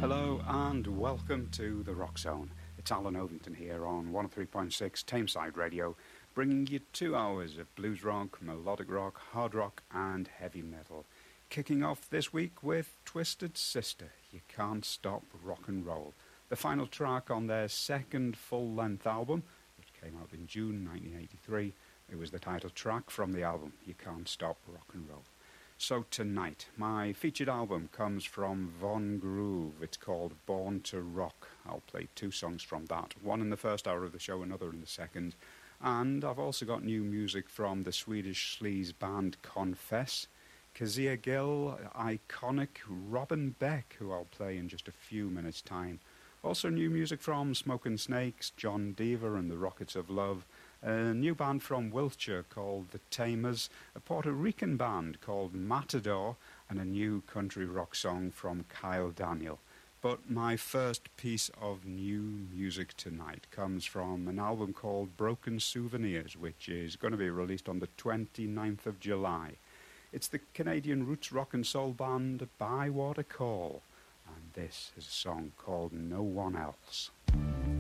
Hello and welcome to the Rock Zone. It's Alan Ovington here on 103.6 Tameside Radio, bringing you 2 hours of blues rock, melodic rock, hard rock and heavy metal. Kicking off this week with Twisted Sister, You Can't Stop Rock and Roll, the final track on their second full-length album, which came out in June 1983. It was the title track from the album, You Can't Stop Rock and Roll. So tonight, my featured album comes from Von Groove. It's called Born to Rock. I'll play 2 songs from that, one in the first hour of the show, another in the second. And I've also got new music from the Swedish sleaze band Confess, Kazia Gill, Iconic, Robin Beck, who I'll play in just a few minutes' time. Also new music from Smoking Snakes, John Deaver and the Rockets of Love, a new band from Wiltshire called The Tamers, a Puerto Rican band called Matador, and a new country rock song from Kyle Daniel. But my first piece of new music tonight comes from an album called Broken Souvenirs, which is going to be released on the 29th of July. It's the Canadian roots rock and soul band Bywater Call, and this is a song called No One Else.